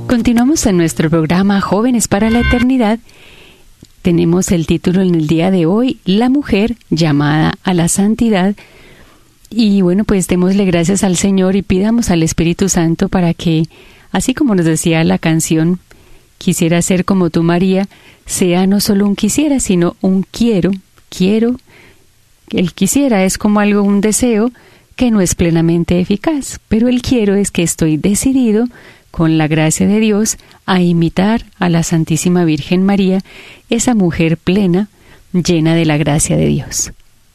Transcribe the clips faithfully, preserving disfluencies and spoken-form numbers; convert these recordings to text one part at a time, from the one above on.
Continuamos en nuestro programa Jóvenes para la Eternidad. Tenemos el título en el día de hoy, La mujer llamada a la santidad. Y bueno, pues démosle gracias al Señor y pidamos al Espíritu Santo para que, así como nos decía la canción, quisiera ser como tú, María, sea no solo un quisiera, sino un quiero, quiero. El quisiera es como algo, un deseo que no es plenamente eficaz, pero el quiero es que estoy decidido, con la gracia de Dios, a imitar a la Santísima Virgen María, esa mujer plena, llena de la gracia de Dios.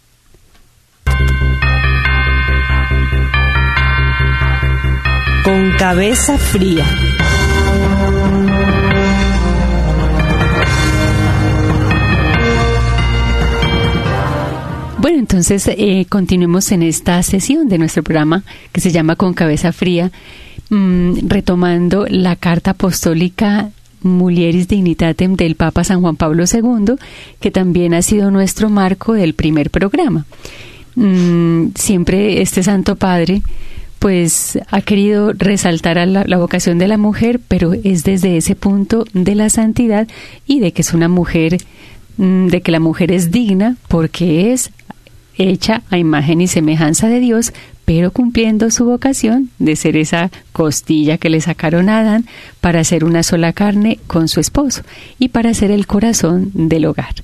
Con cabeza fría. Bueno, entonces eh, continuemos en esta sesión de nuestro programa que se llama Con cabeza fría, mmm, retomando la carta apostólica Mulieris Dignitatem del Papa San Juan Pablo segundo, que también ha sido nuestro marco del primer programa. Mm, siempre este Santo Padre pues ha querido resaltar a la, la vocación de la mujer, pero es desde ese punto de la santidad y de que es una mujer, mm, de que la mujer es digna porque es hecha a imagen y semejanza de Dios, pero cumpliendo su vocación de ser esa costilla que le sacaron a Adán para ser una sola carne con su esposo y para ser el corazón del hogar.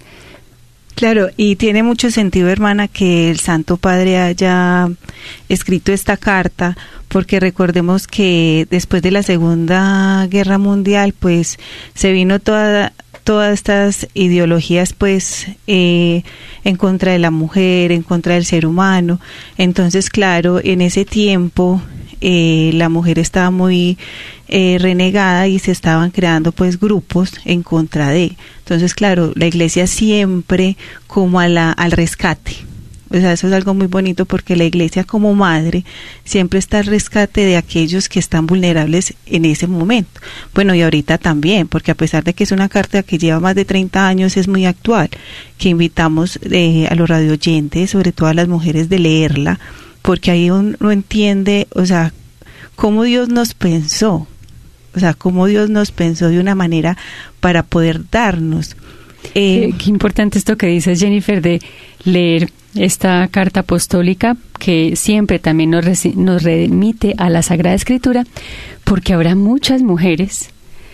Claro, y tiene mucho sentido, hermana, que el Santo Padre haya escrito esta carta, porque recordemos que después de la Segunda Guerra Mundial, pues se vino toda todas estas ideologías, pues, eh, en contra de la mujer, en contra del ser humano. Entonces, claro, en ese tiempo eh, la mujer estaba muy eh, renegada y se estaban creando, pues, grupos en contra de. Entonces, claro, la Iglesia siempre como a la, al rescate. O sea, eso es algo muy bonito porque la Iglesia como madre siempre está al rescate de aquellos que están vulnerables en ese momento. Bueno, y ahorita también, porque a pesar de que es una carta que lleva más de treinta años, es muy actual, que invitamos eh, a los radioyentes, sobre todo a las mujeres, de leerla, porque ahí uno entiende, o sea, cómo Dios nos pensó, o sea, cómo Dios nos pensó de una manera para poder darnos. Eh, qué, qué importante esto que dices, Jennifer, de leer esta carta apostólica que siempre también nos, reci- nos remite a la Sagrada Escritura, porque habrá muchas mujeres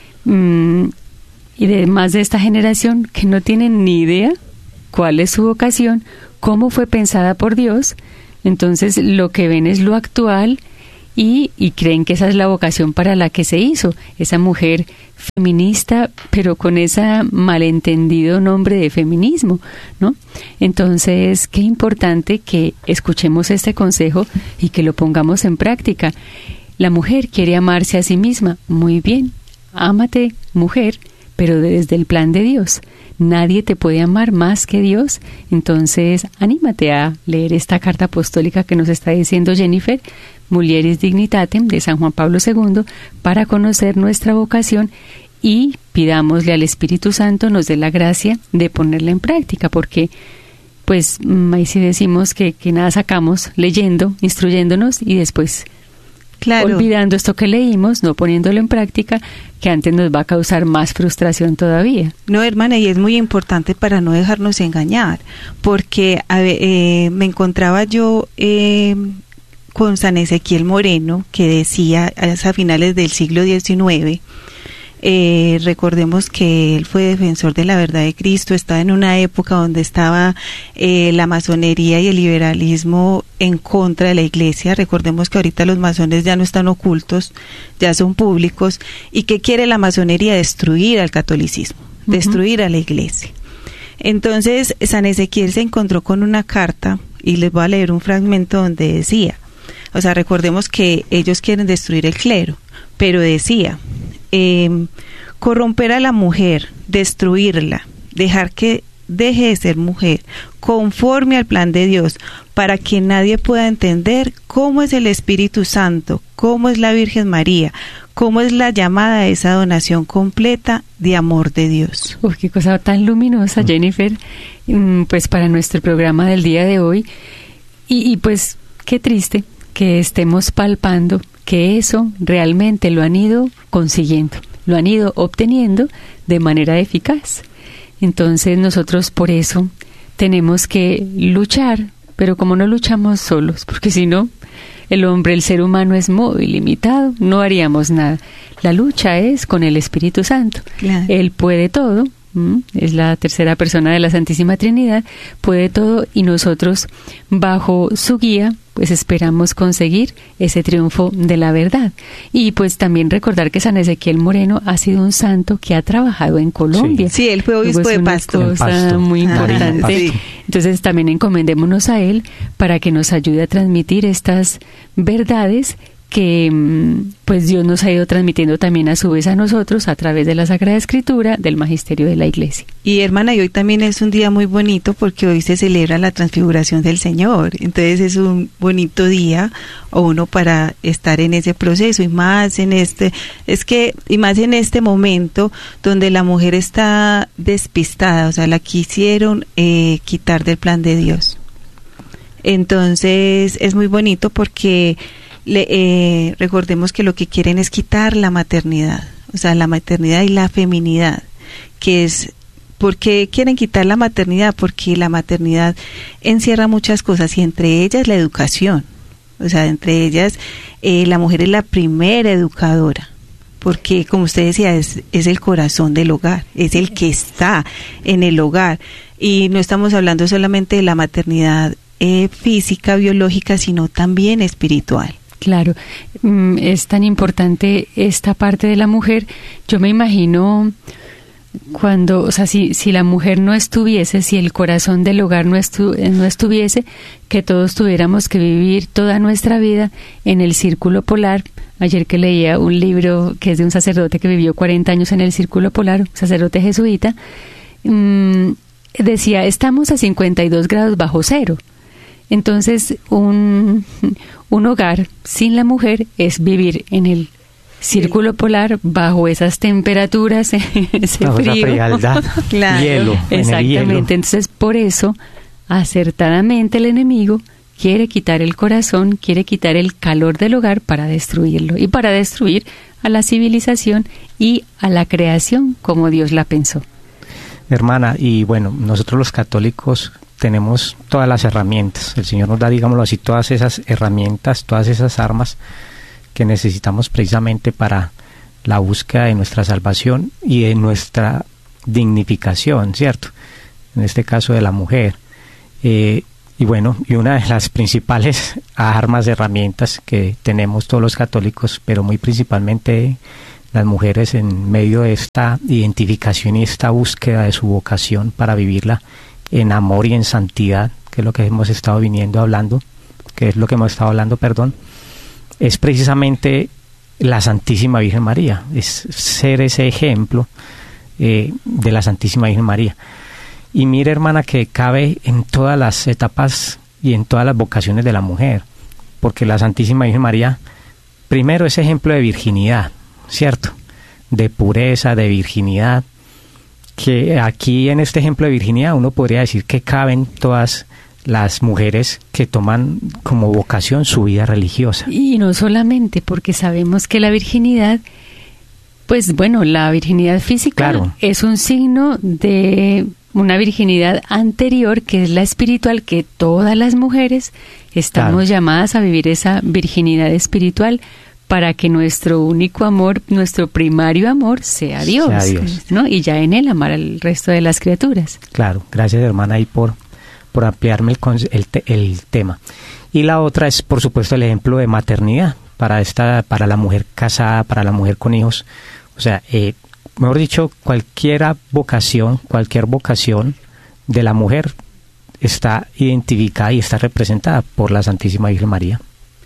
mmm, y además de esta generación que no tienen ni idea cuál es su vocación, cómo fue pensada por Dios. Entonces lo que ven es lo actual y, y creen que esa es la vocación para la que se hizo, esa mujer feminista, pero con ese malentendido nombre de feminismo, ¿no? Entonces, qué importante que escuchemos este consejo y que lo pongamos en práctica. La mujer quiere amarse a sí misma. Muy bien, ámate, mujer, pero desde el plan de Dios. Nadie te puede amar más que Dios. Entonces, anímate a leer esta carta apostólica que nos está diciendo Jennifer, Mulieris Dignitatem, de San Juan Pablo segundo, para conocer nuestra vocación y pidámosle al Espíritu Santo nos dé la gracia de ponerla en práctica, porque pues ahí sí decimos que, que nada sacamos leyendo, instruyéndonos y después claro, olvidando esto que leímos, no poniéndolo en práctica, que antes nos va a causar más frustración todavía. No, hermana, y es muy importante para no dejarnos engañar, porque a ver, eh, me encontraba yo eh, con San Ezequiel Moreno, que decía a finales del siglo diecinueve, eh, recordemos que él fue defensor de la verdad de Cristo, estaba en una época donde estaba eh, la masonería y el liberalismo en contra de la Iglesia. Recordemos que ahorita los masones ya no están ocultos, ya son públicos. ¿Y qué quiere la masonería? Destruir al catolicismo, uh-huh. destruir a la Iglesia. Entonces San Ezequiel se encontró con una carta, y les voy a leer un fragmento donde decía, o sea, recordemos que ellos quieren destruir el clero, pero decía, eh, corromper a la mujer, destruirla, dejar que deje de ser mujer, conforme al plan de Dios, para que nadie pueda entender cómo es el Espíritu Santo, cómo es la Virgen María, cómo es la llamada a esa donación completa de amor de Dios. Uf, qué cosa tan luminosa, Jennifer, pues para nuestro programa del día de hoy. Y, y pues qué triste que estemos palpando que eso realmente lo han ido consiguiendo. lo han ido obteniendo de manera eficaz. Entonces nosotros por eso tenemos que luchar, pero como no luchamos solos, porque si no, el hombre, el ser humano es móvil, limitado, no haríamos nada. La lucha es con el Espíritu Santo. Claro. Él puede todo, ¿m? Es la tercera persona de la Santísima Trinidad, puede todo, y nosotros, bajo su guía, pues esperamos conseguir ese triunfo de la verdad. Y pues también recordar que San Ezequiel Moreno ha sido un santo que ha trabajado en Colombia. Sí, sí, él fue obispo de Pasto. Es una cosa muy importante. Ah, sí. Entonces también encomendémonos a él para que nos ayude a transmitir estas verdades que pues Dios nos ha ido transmitiendo también a su vez a nosotros a través de la Sagrada Escritura, del magisterio de la Iglesia. Y hermana, y hoy también es un día muy bonito porque hoy se celebra la transfiguración del Señor, entonces es un bonito día o uno para estar en ese proceso, y más en este, es que, y más en este momento donde la mujer está despistada, o sea, la quisieron eh, quitar del plan de Dios. Entonces es muy bonito porque Le, eh, recordemos que lo que quieren es quitar la maternidad, o sea, la maternidad y la feminidad, que es, ¿por qué quieren quitar la maternidad? Porque la maternidad encierra muchas cosas, y entre ellas la educación, o sea, entre ellas eh, la mujer es la primera educadora, porque como usted decía, es, es el corazón del hogar, es el que está en el hogar, y no estamos hablando solamente de la maternidad eh, física, biológica, sino también espiritual. Claro, es tan importante esta parte de la mujer. Yo me imagino cuando, o sea, si, si la mujer no estuviese, si el corazón del hogar no, estu, no estuviese, que todos tuviéramos que vivir toda nuestra vida en el círculo polar. Ayer que leía un libro que es de un sacerdote que vivió cuarenta años en el círculo polar, un sacerdote jesuita, mmm, decía, estamos a cincuenta y dos grados bajo cero. Entonces, un, un hogar sin la mujer es vivir en el círculo polar bajo esas temperaturas, ese bajo frío. Esa frialdad, claro. Hielo. Exactamente. Hielo. Entonces, por eso, acertadamente el enemigo quiere quitar el corazón, quiere quitar el calor del hogar para destruirlo y para destruir a la civilización y a la creación como Dios la pensó. Hermana, y bueno, nosotros los católicos tenemos todas las herramientas. El Señor nos da, digámoslo así, todas esas herramientas, todas esas armas que necesitamos precisamente para la búsqueda de nuestra salvación y de nuestra dignificación, ¿cierto? En este caso de la mujer. Eh, y bueno, y una de las principales armas, herramientas que tenemos todos los católicos, pero muy principalmente las mujeres en medio de esta identificación y esta búsqueda de su vocación para vivirla en amor y en santidad, que es lo que hemos estado viniendo hablando, que es lo que hemos estado hablando, perdón, es precisamente la Santísima Virgen María, es ser ese ejemplo eh, de la Santísima Virgen María. Y mire, hermana, que cabe en todas las etapas y en todas las vocaciones de la mujer, porque la Santísima Virgen María, primero, es ejemplo de virginidad, ¿cierto? De pureza, de virginidad, que aquí en este ejemplo de virginidad uno podría decir que caben todas las mujeres que toman como vocación su vida religiosa. Y no solamente, porque sabemos que la virginidad, pues bueno, la virginidad física, claro, es un signo de una virginidad anterior, que es la espiritual, que todas las mujeres estamos, claro, llamadas a vivir esa virginidad espiritual, para que nuestro único amor, nuestro primario amor, sea Dios, sea Dios, ¿no? Y ya en Él amar al resto de las criaturas. Claro, gracias, hermana, ahí por, por ampliarme el, el, el tema. Y la otra es, por supuesto, el ejemplo de maternidad para esta, para la mujer casada, para la mujer con hijos. O sea, eh, mejor dicho, cualquier vocación, cualquier vocación de la mujer está identificada y está representada por la Santísima Virgen María.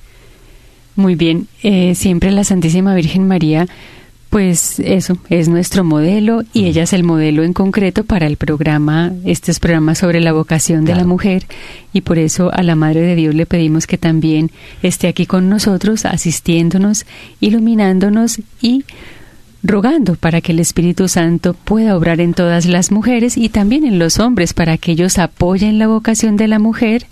Muy bien, eh, siempre la Santísima Virgen María, pues eso, es nuestro modelo, y ella es el modelo en concreto para el programa, estos programas sobre la vocación de, claro, la mujer, y por eso a la Madre de Dios le pedimos que también esté aquí con nosotros, asistiéndonos, iluminándonos y rogando para que el Espíritu Santo pueda obrar en todas las mujeres y también en los hombres, para que ellos apoyen la vocación de la mujer,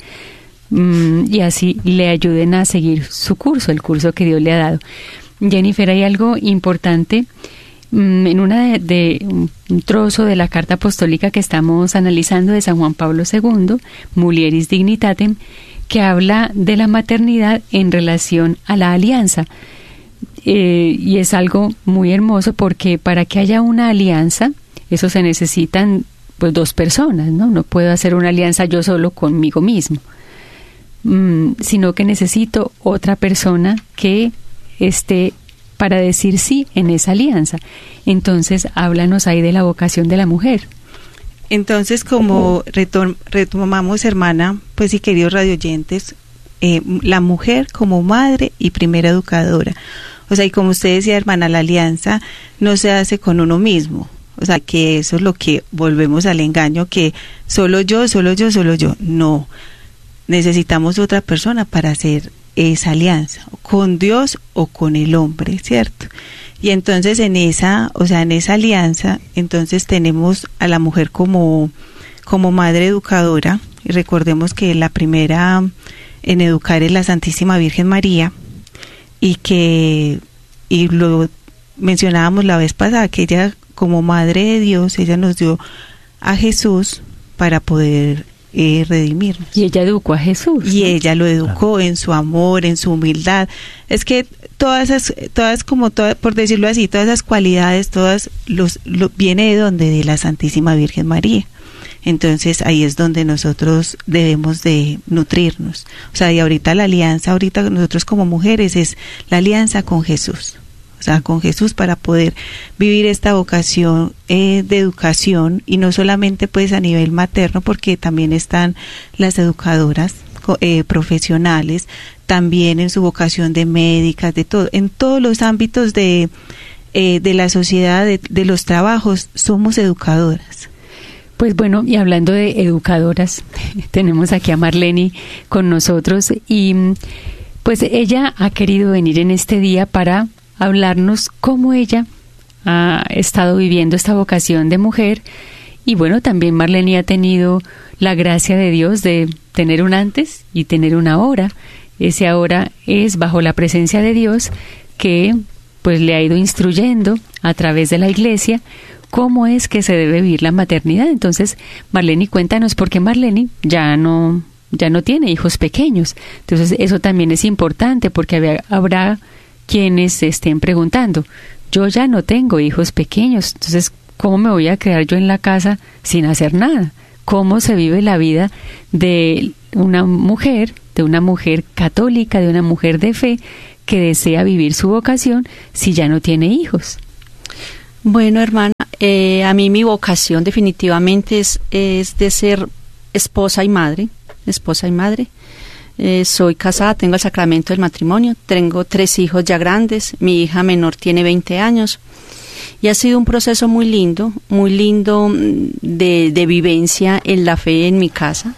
y así le ayuden a seguir su curso, el curso que Dios le ha dado. Jennifer, hay algo importante En una de, de un trozo de la carta apostólica que estamos analizando de San Juan Pablo segundo, Mulieris Dignitatem, que habla de la maternidad en relación a la alianza. Eh, y es algo muy hermoso porque para que haya una alianza, eso se necesitan pues dos personas, ¿no? No puedo hacer una alianza yo solo conmigo mismo, mm, sino que necesito otra persona que esté para decir sí en esa alianza. Entonces, háblanos ahí de la vocación de la mujer. Entonces, como retom- retomamos, hermana, pues y queridos radioyentes, eh, la mujer como madre y primera educadora. O sea, y como usted decía, hermana, la alianza no se hace con uno mismo. O sea, que eso es lo que volvemos al engaño, que solo yo, solo yo, solo yo. No, necesitamos otra persona para hacer esa alianza, con Dios o con el hombre, ¿cierto? Y entonces en esa, o sea, en esa alianza, entonces tenemos a la mujer como, como madre educadora, y recordemos que la primera en educar es la Santísima Virgen María, y que, y lo mencionábamos la vez pasada, que ella como madre de Dios, ella nos dio a Jesús para poder Eh, redimirnos. Y ella educó a Jesús. Y ¿no? ella lo educó claro. en su amor, en su humildad. Es que todas esas, todas como todas, por decirlo así, todas esas cualidades, todas los, lo, viene de donde, de la Santísima Virgen María. Entonces ahí es donde nosotros debemos de nutrirnos. O sea, y ahorita la alianza, ahorita nosotros como mujeres es la alianza con Jesús. O sea, con Jesús para poder vivir esta vocación eh, de educación, y no solamente pues a nivel materno, porque también están las educadoras eh, profesionales, también en su vocación de médicas, de todo, en todos los ámbitos de, eh, de la sociedad, de, de los trabajos, somos educadoras. Pues bueno, y hablando de educadoras, tenemos aquí a Marleni con nosotros, y pues ella ha querido venir en este día para hablarnos cómo ella ha estado viviendo esta vocación de mujer. Y bueno, también Marleni ha tenido la gracia de Dios de tener un antes y tener un ahora. Ese ahora es bajo la presencia de Dios, que pues le ha ido instruyendo a través de la Iglesia cómo es que se debe vivir la maternidad. Entonces, Marleni, cuéntanos, porque Marleni ya no ya no tiene hijos pequeños. Entonces, eso también es importante, porque había, habrá quienes se estén preguntando, yo ya no tengo hijos pequeños, entonces, ¿cómo me voy a quedar yo en la casa sin hacer nada? ¿Cómo se vive la vida de una mujer, de una mujer católica, de una mujer de fe, que desea vivir su vocación si ya no tiene hijos? Bueno, hermana, eh, a mí mi vocación definitivamente es, es de ser esposa y madre, esposa y madre. Eh, soy casada, tengo el sacramento del matrimonio, tengo tres hijos ya grandes, mi hija menor tiene veinte años, y ha sido un proceso muy lindo, muy lindo de, de vivencia en la fe en mi casa.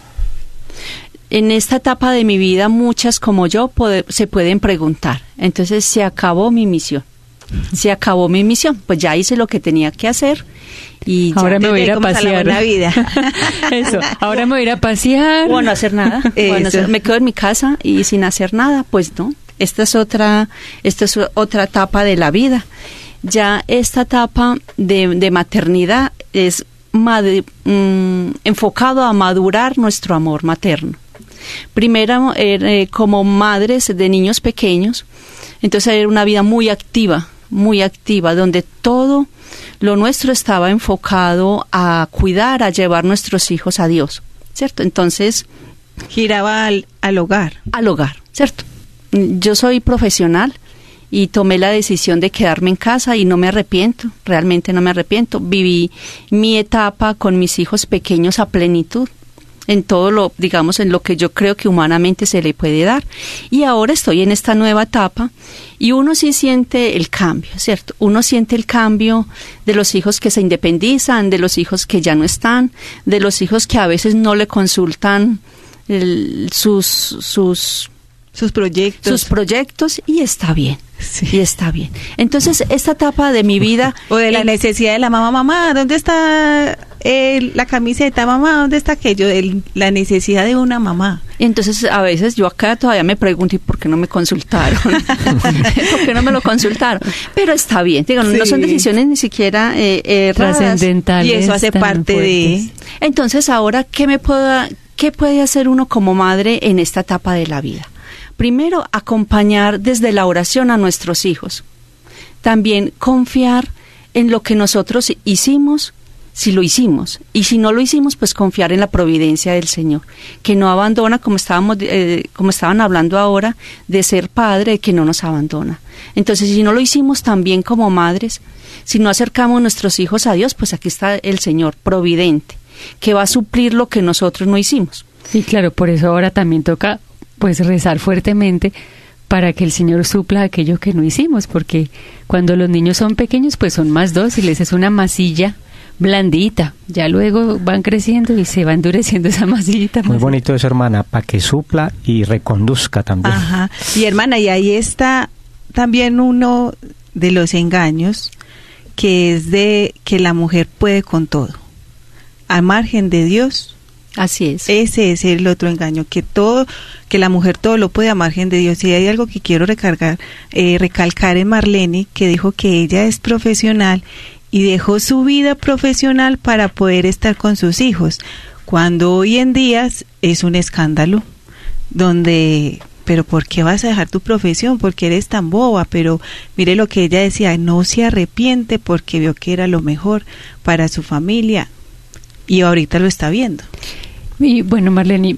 En esta etapa de mi vida, muchas como yo puede, se pueden preguntar, entonces se acabó mi misión, se acabó mi misión, pues ya hice lo que tenía que hacer. Y ahora me voy a ir a pasear. A la vida. Eso, ahora me voy a ir a pasear. O no hacer nada. Bueno, hacer, me quedo en mi casa y sin hacer nada, pues no. Esta es otra, esta es otra etapa de la vida. Ya esta etapa de, de maternidad es madre, mmm, enfocado a madurar nuestro amor materno. Primero, eh, como madres de niños pequeños, entonces era una vida muy activa, muy activa, donde todo lo nuestro estaba enfocado a cuidar, a llevar nuestros hijos a Dios, ¿cierto? Entonces, giraba al, al hogar. Al hogar, ¿cierto? Yo soy profesional y tomé la decisión de quedarme en casa y no me arrepiento, realmente no me arrepiento. Viví mi etapa con mis hijos pequeños a plenitud, en todo lo, digamos, en lo que yo creo que humanamente se le puede dar. Y ahora estoy en esta nueva etapa y uno sí siente el cambio, ¿cierto? Uno siente el cambio de los hijos que se independizan, de los hijos que ya no están, de los hijos que a veces no le consultan el, sus, sus, sus proyectos. Sus proyectos y está bien. Sí. Y está bien. Entonces, esta etapa de mi vida... O de la eh, necesidad de la mamá, mamá, ¿dónde está eh, la camiseta? Mamá, ¿dónde está aquello? El, la necesidad de una mamá. Y entonces a veces yo acá todavía me pregunto, ¿y por qué no me consultaron? ¿Por qué no me lo consultaron? Pero está bien, digo, sí. no son decisiones ni siquiera eh, eh, trascendentales. Y eso hace parte fuertes. de... Entonces ahora, ¿qué me puedo, qué puede hacer uno como madre en esta etapa de la vida? Primero, acompañar desde la oración a nuestros hijos. También confiar en lo que nosotros hicimos, si lo hicimos, y si no lo hicimos, pues confiar en la providencia del Señor, que no abandona, como estábamos, eh, como estaban hablando ahora, de ser padre, que no nos abandona. Entonces, si no lo hicimos también como madres, si no acercamos nuestros hijos a Dios, pues aquí está el Señor providente, que va a suplir lo que nosotros no hicimos. Y claro, por eso ahora también toca, pues, rezar fuertemente para que el Señor supla aquello que no hicimos, porque cuando los niños son pequeños, pues son más dóciles, es una masilla blandita, ya luego van creciendo y se va endureciendo esa masillita. Muy bonito eso, hermana, para que supla y reconduzca también. Ajá, y hermana, y ahí está también uno de los engaños, que es de que la mujer puede con todo, al margen de Dios. Así es. Ese es el otro engaño, que todo, que la mujer todo lo puede a margen de Dios. Y hay algo que quiero recargar, eh, recalcar en Marlene, que dijo que ella es profesional y dejó su vida profesional para poder estar con sus hijos, cuando hoy en día es un escándalo, donde, pero ¿por qué vas a dejar tu profesión? ¿Por qué eres tan boba? Pero mire lo que ella decía, no se arrepiente porque vio que era lo mejor para su familia, y ahorita lo está viendo. Y bueno, Marlene,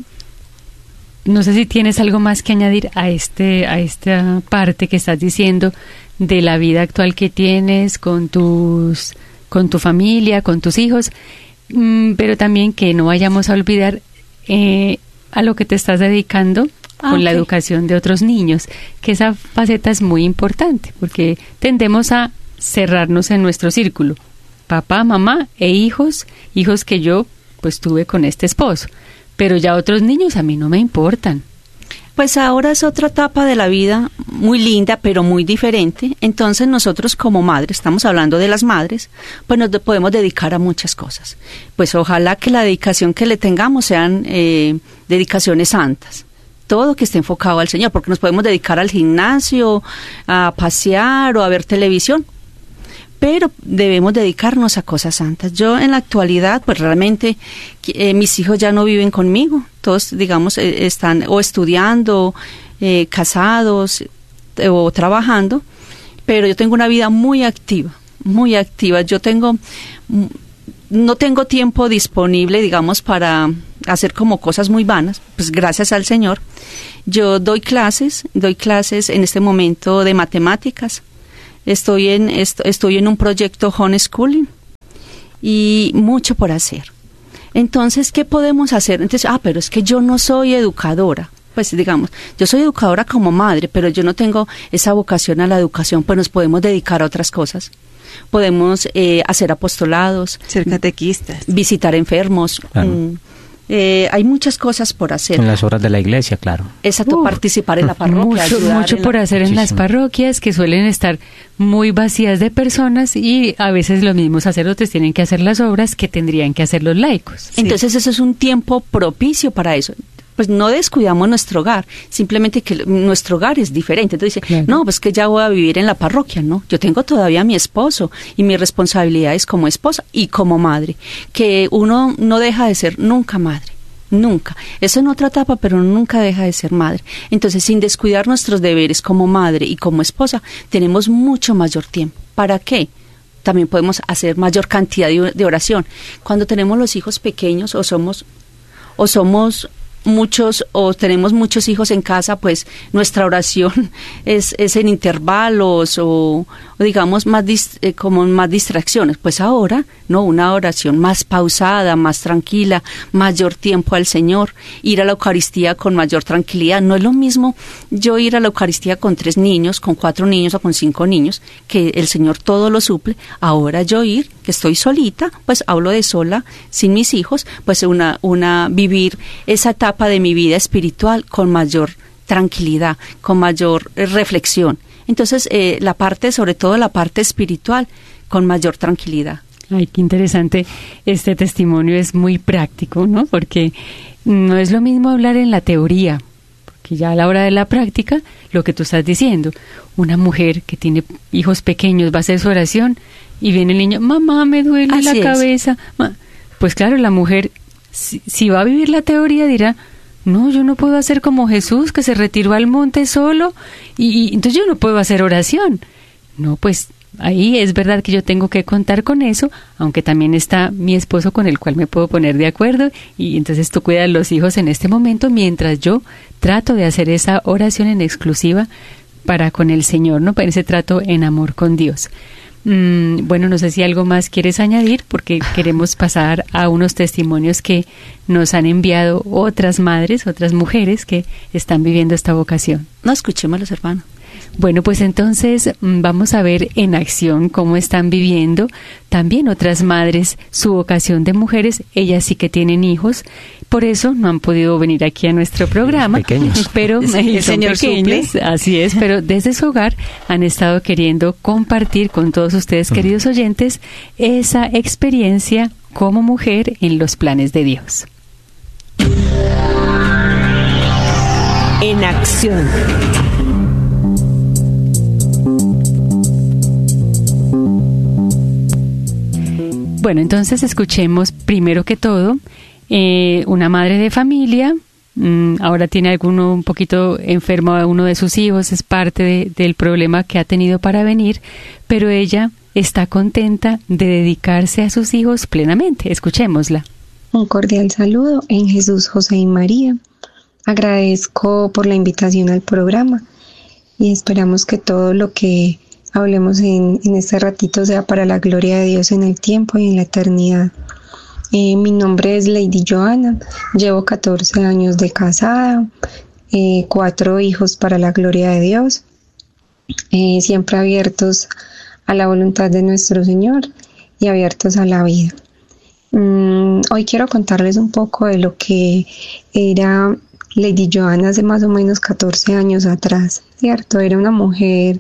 no sé si tienes algo más que añadir a este a esta parte que estás diciendo de la vida actual que tienes con tus con tu familia, con tus hijos, mm, pero también que no vayamos a olvidar eh, a lo que te estás dedicando ah, con okay. la educación de otros niños, que esa faceta es muy importante, porque tendemos a cerrarnos en nuestro círculo, papá, mamá e hijos, hijos que yo pues tuve con este esposo, pero ya otros niños a mí no me importan. Pues ahora es otra etapa de la vida muy linda, pero muy diferente. Entonces nosotros como madres, estamos hablando de las madres, pues nos de, podemos dedicar a muchas cosas. Pues ojalá que la dedicación que le tengamos sean eh, dedicaciones santas. Todo que esté enfocado al Señor, porque nos podemos dedicar al gimnasio, a pasear o a ver televisión, pero debemos dedicarnos a cosas santas. Yo en la actualidad, pues realmente eh, mis hijos ya no viven conmigo, todos digamos eh, están o estudiando, eh, casados eh, o trabajando, pero yo tengo una vida muy activa, muy activa. Yo tengo, no tengo tiempo disponible, digamos, para hacer como cosas muy vanas, pues gracias al Señor. Yo doy clases, doy clases en este momento de matemáticas. Estoy en est- estoy en un proyecto homeschooling y mucho por hacer. Entonces, ¿qué podemos hacer? Entonces, ah, pero es que yo no soy educadora. Pues digamos, yo soy educadora como madre, pero yo no tengo esa vocación a la educación, pues nos podemos dedicar a otras cosas. Podemos eh, hacer apostolados, ser catequistas, visitar enfermos. Claro. Mm, Eh, hay muchas cosas por hacer. En las obras de la iglesia, claro. Exacto, uh, participar en la parroquia. Mucho, mucho por la... hacer en Muchísimo. Las parroquias, que suelen estar muy vacías de personas, y a veces los mismos sacerdotes tienen que hacer las obras que tendrían que hacer los laicos. Entonces sí. Eso es un tiempo propicio para eso. Pues no descuidamos nuestro hogar, simplemente que nuestro hogar es diferente. Entonces dice, claro. no, pues que ya voy a vivir en la parroquia, ¿no? Yo tengo todavía a mi esposo y mis responsabilidades como esposa y como madre, que uno no deja de ser nunca madre, nunca. Eso en otra etapa, pero nunca deja de ser madre. Entonces, sin descuidar nuestros deberes como madre y como esposa, tenemos mucho mayor tiempo. ¿Para qué? También podemos hacer mayor cantidad de, de oración. Cuando tenemos los hijos pequeños o somos, o somos muchos o tenemos muchos hijos en casa, pues nuestra oración es, es en intervalos o, o digamos más dist, eh, como más distracciones. Pues ahora, no, una oración más pausada, más tranquila, mayor tiempo al Señor, ir a la Eucaristía con mayor tranquilidad. No es lo mismo yo ir a la Eucaristía con tres niños, con cuatro niños o con cinco niños, que el Señor todo lo suple. Ahora yo ir, que estoy solita, pues hablo de sola, sin mis hijos, pues una, una vivir esa etapa de mi vida espiritual con mayor tranquilidad, con mayor eh, reflexión. Entonces, eh, la parte, sobre todo la parte espiritual, con mayor tranquilidad. Ay, qué interesante. Este testimonio es muy práctico, ¿no? Porque no es lo mismo hablar en la teoría, porque ya a la hora de la práctica, lo que tú estás diciendo, una mujer que tiene hijos pequeños va a hacer su oración y viene el niño, mamá, me duele Así la es. cabeza. Pues claro, la mujer, si, si va a vivir la teoría, dirá, no, yo no puedo hacer como Jesús, que se retiró al monte solo, y, y entonces yo no puedo hacer oración. No, pues ahí es verdad que yo tengo que contar con eso, aunque también está mi esposo con el cual me puedo poner de acuerdo, y entonces tú cuidas los hijos en este momento mientras yo trato de hacer esa oración en exclusiva para con el Señor, ¿no? Para ese trato en amor con Dios. Mm, bueno, no sé si algo más quieres añadir, porque queremos pasar a unos testimonios que nos han enviado otras madres, otras mujeres que están viviendo esta vocación. No, escuchémoslos, hermano. Bueno, pues entonces vamos a ver en acción cómo están viviendo también otras madres su vocación de mujeres. Ellas sí que tienen hijos, por eso no han podido venir aquí a nuestro programa. Pequeños. Pero El son Señor pequeños, suple. así es, pero desde su hogar han estado queriendo compartir con todos ustedes, queridos oyentes, esa experiencia como mujer en los planes de Dios. En acción. Bueno, entonces escuchemos primero que todo, eh, una madre de familia, mmm, ahora tiene alguno un poquito enfermo a uno de sus hijos, es parte de, del problema que ha tenido para venir, pero ella está contenta de dedicarse a sus hijos plenamente. Escuchémosla. Un cordial saludo en Jesús, José y María. Agradezco por la invitación al programa y esperamos que todo lo que hablemos en, en este ratito sea para la gloria de Dios en el tiempo y en la eternidad. Eh, mi nombre es Lady Joana, llevo catorce años de casada, eh, cuatro hijos para la gloria de Dios, eh, siempre abiertos a la voluntad de nuestro Señor y abiertos a la vida. Mm, hoy quiero contarles un poco de lo que era Lady Joana hace más o menos catorce años atrás, ¿cierto? Era una mujer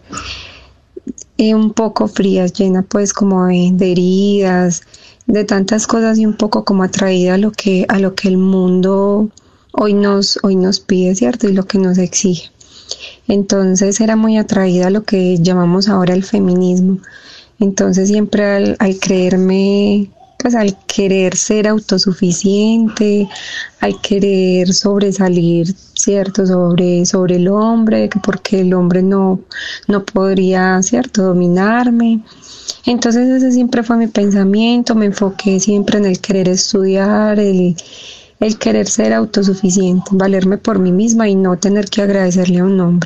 eh, un poco fría, llena pues como de, de heridas, de tantas cosas y un poco como atraída a lo que, a lo que el mundo hoy nos, hoy nos pide, ¿cierto? Y lo que nos exige. Entonces era muy atraída a lo que llamamos ahora el feminismo. Entonces siempre al, al creerme, pues al querer ser autosuficiente, al querer sobresalir, ¿cierto? Sobre, sobre el hombre, porque el hombre no, no podría, ¿cierto? Dominarme. Entonces ese siempre fue mi pensamiento, me enfoqué siempre en el querer estudiar, el, el querer ser autosuficiente, valerme por mí misma y no tener que agradecerle a un hombre.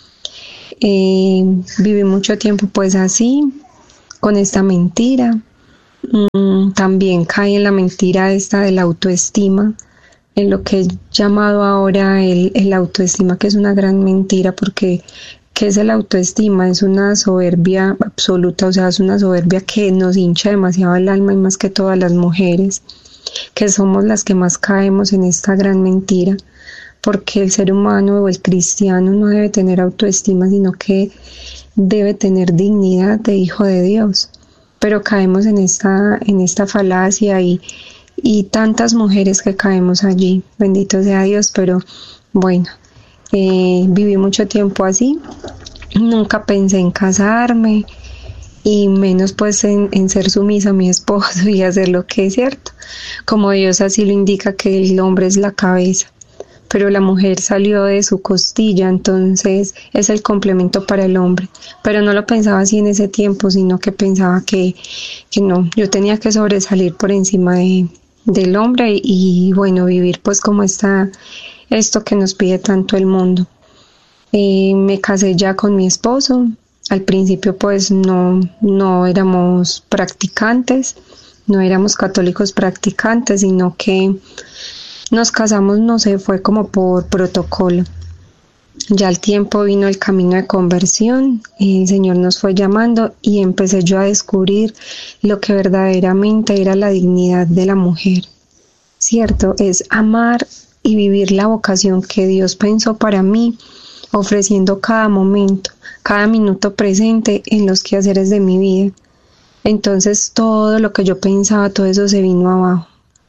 Eh, viví mucho tiempo pues así, con esta mentira. Mm, también caí en la mentira esta de la autoestima, en lo que he llamado ahora el, el autoestima, que es una gran mentira, porque ¿qué es el autoestima? Es una soberbia absoluta, o sea, es una soberbia que nos hincha demasiado el alma y más que todas las mujeres, que somos las que más caemos en esta gran mentira, porque el ser humano o el cristiano no debe tener autoestima, sino que debe tener dignidad de hijo de Dios. Pero caemos en esta, en esta falacia y, y tantas mujeres que caemos allí, bendito sea Dios, pero bueno, eh, viví mucho tiempo así, nunca pensé en casarme y menos pues en, en ser sumisa a mi esposo y hacer lo que es cierto, como Dios así lo indica, que el hombre es la cabeza, pero la mujer salió de su costilla, entonces es el complemento para el hombre. Pero no lo pensaba así en ese tiempo, sino que pensaba que, que no, yo tenía que sobresalir por encima de, del hombre y, y bueno, vivir pues como está esto que nos pide tanto el mundo. Eh, me casé ya con mi esposo. Al principio pues no, no éramos practicantes, no éramos católicos practicantes, sino que nos casamos, no sé, fue como por protocolo. Ya al tiempo vino el camino de conversión, el Señor nos fue llamando y empecé yo a descubrir lo que verdaderamente era la dignidad de la mujer, ¿cierto? Es amar y vivir la vocación que Dios pensó para mí, ofreciendo cada momento, cada minuto presente en los quehaceres de mi vida. Entonces todo lo que yo pensaba, todo eso se vino abajo.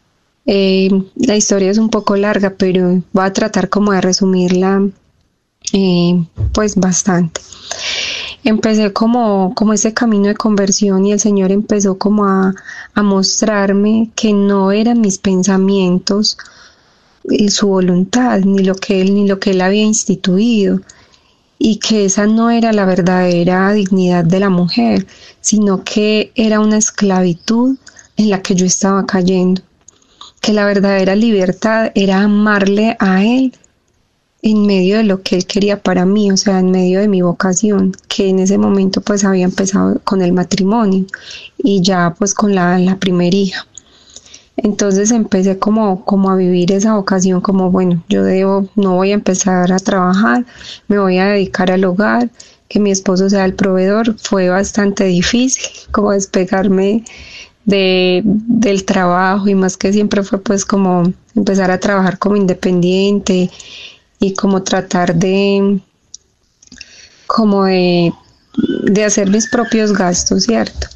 Eh, la historia es un poco larga, pero voy a tratar como de resumirla eh, pues bastante. Empecé como, como ese camino de conversión y el Señor empezó como a, a mostrarme que no eran mis pensamientos y su voluntad, ni lo que Él, ni lo que Él había instituido, y que esa no era la verdadera dignidad de la mujer, sino que era una esclavitud en la que yo estaba cayendo, que la verdadera libertad era amarle a Él en medio de lo que Él quería para mí, o sea, en medio de mi vocación, que en ese momento pues había empezado con el matrimonio y ya pues con la, la primer hija. Entonces empecé como, como a vivir esa vocación, como bueno, yo debo, no voy a empezar a trabajar, me voy a dedicar al hogar, que mi esposo sea el proveedor. Fue bastante difícil como despegarme de, del trabajo, y más que siempre fue pues como empezar a trabajar como independiente y como tratar de, como de, de hacer mis propios gastos, ¿cierto?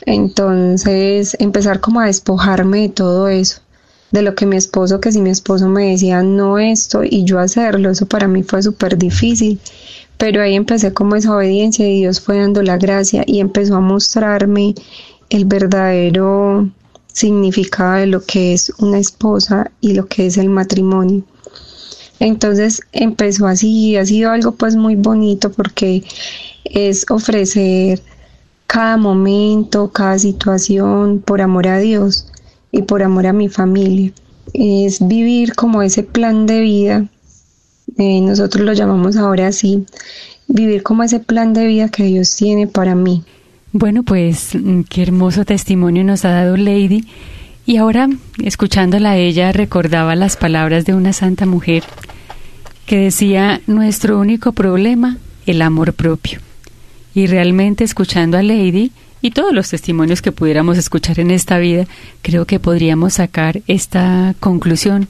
Entonces empezar como a despojarme de todo eso, de lo que mi esposo, que si mi esposo me decía no esto y yo hacerlo, eso para mí fue súper difícil, pero ahí empecé como esa obediencia y Dios fue dando la gracia y empezó a mostrarme el verdadero significado de lo que es una esposa y lo que es el matrimonio. Entonces empezó así y ha sido algo pues muy bonito, porque es ofrecer cada momento, cada situación por amor a Dios y por amor a mi familia. Es vivir como ese plan de vida, eh, nosotros lo llamamos ahora así, vivir como ese plan de vida que Dios tiene para mí. Bueno, pues qué hermoso testimonio nos ha dado Lady. Y ahora, escuchándola a ella, recordaba las palabras de una santa mujer que decía: nuestro único problema, el amor propio. Y realmente, escuchando a Lady y todos los testimonios que pudiéramos escuchar en esta vida, creo que podríamos sacar esta conclusión.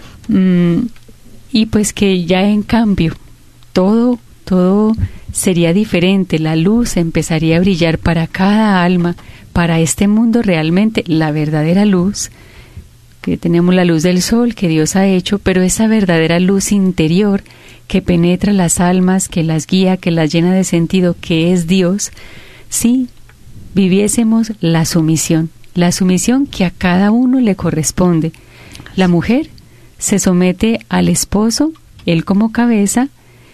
Mm, y pues que ya en cambio, todo, todo sería diferente. La luz empezaría a brillar para cada alma, para este mundo realmente, la verdadera luz, que tenemos la luz del sol que Dios ha hecho, pero esa verdadera luz interior que penetra las almas, que las guía, que las llena de sentido, que es Dios, si viviésemos la sumisión, la sumisión que a cada uno le corresponde. La mujer se somete al esposo, él como cabeza,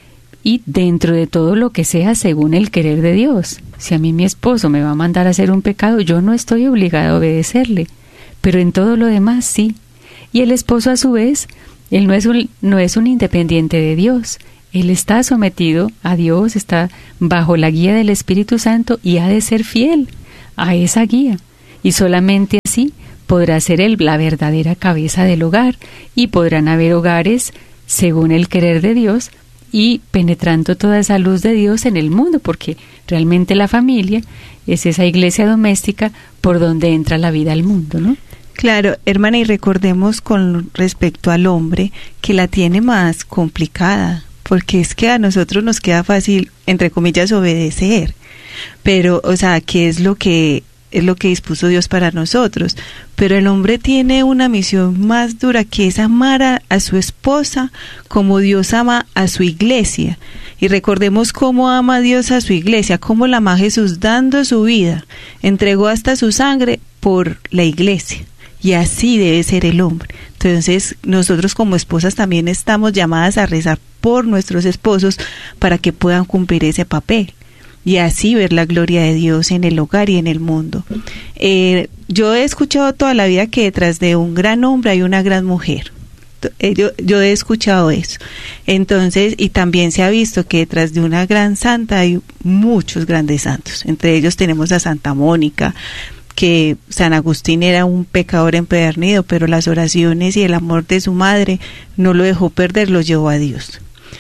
y dentro de todo lo que sea según el querer de Dios. Si a mí mi esposo me va a mandar a hacer un pecado, yo no estoy obligada a obedecerle, pero en todo lo demás sí. Y el esposo a su vez, él no es un, no es un independiente de Dios, él está sometido a Dios, está bajo la guía del Espíritu Santo y ha de ser fiel a esa guía. Y solamente así podrá ser él la verdadera cabeza del hogar, y podrán haber hogares según el querer de Dios y penetrando toda esa luz de Dios en el mundo, porque realmente la familia es esa iglesia doméstica por donde entra la vida al mundo, ¿no? Claro, hermana, y recordemos con respecto al hombre que la tiene más complicada, porque es que a nosotros nos queda fácil, entre comillas, obedecer, pero, o sea, ¿qué es lo que es lo que dispuso Dios para nosotros? Pero el hombre tiene una misión más dura, que es amar a, a su esposa como Dios ama a su iglesia. Y recordemos cómo ama Dios a su iglesia, cómo la ama Jesús dando su vida, entregó hasta su sangre por la iglesia. Y así debe ser el hombre. Entonces, nosotros como esposas también estamos llamadas a rezar por nuestros esposos para que puedan cumplir ese papel y así ver la gloria de Dios en el hogar y en el mundo. Eh, yo he escuchado toda la vida que detrás de un gran hombre hay una gran mujer. Yo, yo he escuchado eso. Entonces, y también se ha visto que detrás de una gran santa hay muchos grandes santos. Entre ellos tenemos a Santa Mónica, que San Agustín era un pecador empedernido, pero las oraciones y el amor de su madre no lo dejó perder, lo llevó a Dios.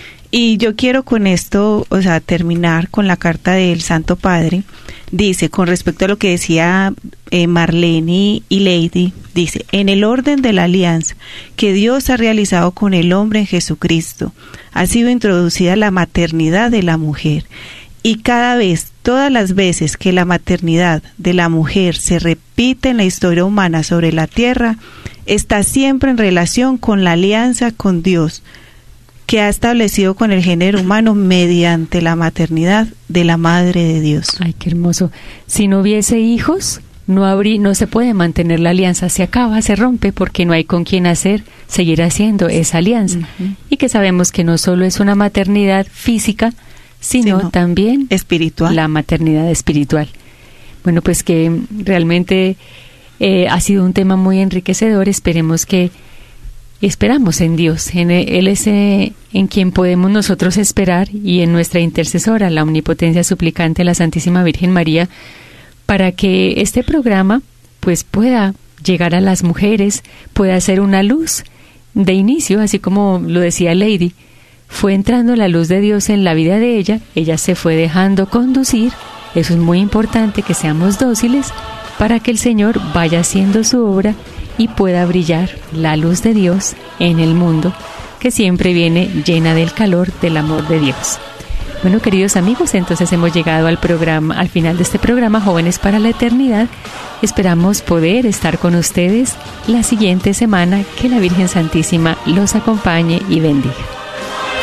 Y yo quiero con esto, o sea, terminar con la carta del Santo Padre. Dice, con respecto a lo que decía eh, Marlene y Lady, dice: en el orden de la alianza que Dios ha realizado con el hombre en Jesucristo, ha sido introducida la maternidad de la mujer. Y cada vez, todas las veces que la maternidad de la mujer se repite en la historia humana sobre la tierra, está siempre en relación con la alianza con Dios, que ha establecido con el género humano mediante la maternidad de la Madre de Dios. Ay, qué hermoso. Si no hubiese hijos, no habría, no se puede mantener la alianza, se acaba, se rompe, porque no hay con quien hacer, seguir haciendo esa alianza. Uh-huh. Y que sabemos que no solo es una maternidad física, sino, sino también espiritual. La maternidad espiritual. Bueno, pues que realmente eh, ha sido un tema muy enriquecedor. Esperemos que Esperamos en Dios, en Él es eh, en quien podemos nosotros esperar, y en nuestra intercesora, la omnipotencia suplicante, la Santísima Virgen María, para que este programa pues pueda llegar a las mujeres, pueda ser una luz de inicio, así como lo decía Lady, fue entrando la luz de Dios en la vida de ella, ella se fue dejando conducir. Eso es muy importante, que seamos dóciles para que el Señor vaya haciendo su obra y pueda brillar la luz de Dios en el mundo, que siempre viene llena del calor del amor de Dios. Bueno, queridos amigos, entonces hemos llegado al programa, al final de este programa Jóvenes para la Eternidad. Esperamos poder estar con ustedes la siguiente semana. Que la Virgen Santísima los acompañe y bendiga.